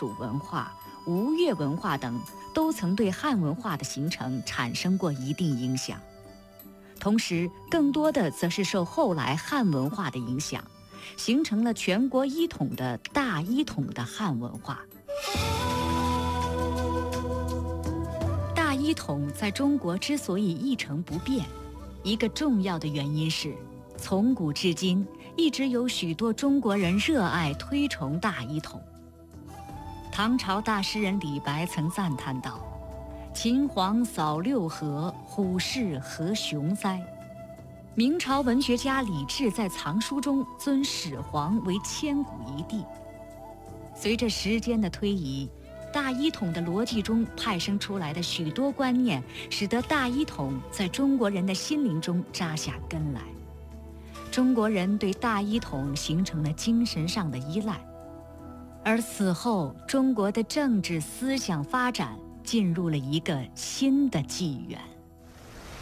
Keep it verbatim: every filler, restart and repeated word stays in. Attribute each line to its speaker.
Speaker 1: 蜀文化、吴越文化等都曾对汉文化的形成产生过一定影响。同时，更多的则是受后来汉文化的影响，形成了全国一统的大一统的汉文化。大一统在中国之所以一成不变，一个重要的原因是，从古至今一直有许多中国人热爱推崇大一统。唐朝大诗人李白曾赞叹道：“秦皇扫六合，虎视何雄哉。”明朝文学家李治在藏书中尊始皇为千古一帝。随着时间的推移，大一统的逻辑中派生出来的许多观念，使得大一统在中国人的心灵中扎下根来。中国人对大一统形成了精神上的依赖，而此后中国的政治思想发展进入了一个新的纪元。